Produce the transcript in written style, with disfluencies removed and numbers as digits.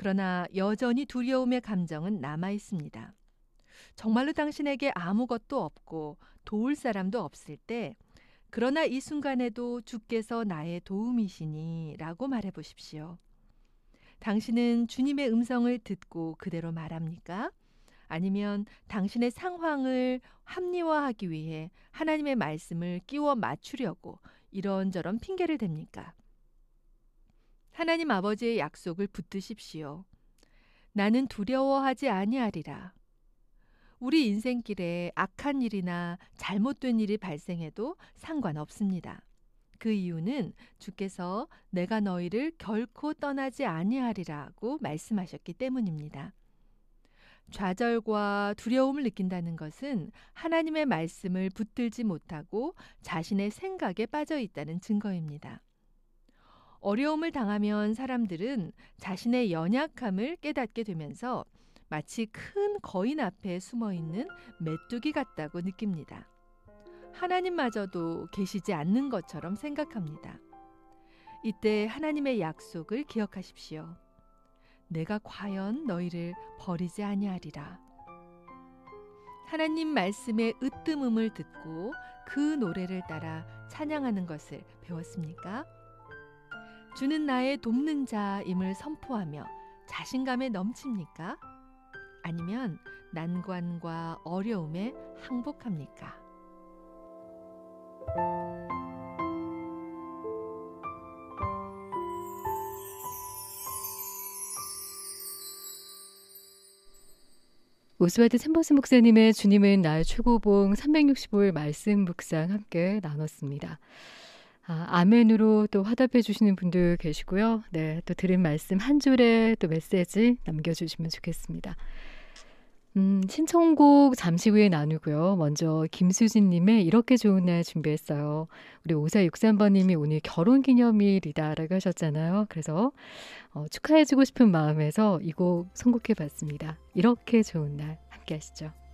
그러나 여전히 두려움의 감정은 남아 있습니다. 정말로 당신에게 아무것도 없고 도울 사람도 없을 때, 그러나 이 순간에도 주께서 나의 도움이시니 라고 말해 보십시오. 당신은 주님의 음성을 듣고 그대로 말합니까? 아니면 당신의 상황을 합리화하기 위해 하나님의 말씀을 끼워 맞추려고 이런저런 핑계를 댑니까? 하나님 아버지의 약속을 붙드십시오. 나는 두려워하지 아니하리라. 우리 인생길에 악한 일이나 잘못된 일이 발생해도 상관없습니다. 그 이유는 주께서 내가 너희를 결코 떠나지 아니하리라고 말씀하셨기 때문입니다. 좌절과 두려움을 느낀다는 것은 하나님의 말씀을 붙들지 못하고 자신의 생각에 빠져 있다는 증거입니다. 어려움을 당하면 사람들은 자신의 연약함을 깨닫게 되면서 마치 큰 거인 앞에 숨어 있는 메뚜기 같다고 느낍니다. 하나님마저도 계시지 않는 것처럼 생각합니다. 이때 하나님의 약속을 기억하십시오. 내가 과연 너희를 버리지 아니하리라. 하나님 말씀의 으뜸음을 듣고 그 노래를 따라 찬양하는 것을 배웠습니까? 주는 나의 돕는 자임을 선포하며 자신감에 넘칩니까? 아니면 난관과 어려움에 항복합니까? 오스왈드 챔버스 목사님의 주님은 나의 최고봉 365일 말씀 묵상 함께 나눴습니다. 아멘으로 또 화답해 주시는 분들 계시고요. 네, 또 들은 말씀 한 줄에 또 메시지 남겨주시면 좋겠습니다. 신청곡 잠시 후에 나누고요. 먼저 김수진님의 이렇게 좋은 날 준비했어요. 우리 5463번님이 오늘 결혼기념일이다라고 하셨잖아요. 그래서 축하해주고 싶은 마음에서 이 곡 선곡해봤습니다. 이렇게 좋은 날 함께 하시죠.